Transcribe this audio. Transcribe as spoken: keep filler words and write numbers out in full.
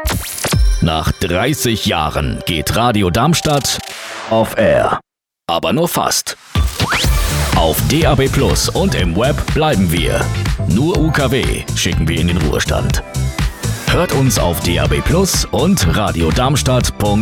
Nach dreißig Jahren geht Radio Darmstadt off air. Aber nur fast. Auf D A B Plus und im Web bleiben wir. Nur U K W schicken wir in den Ruhestand. Hört uns auf D A B Plus und radiodarmstadt punkt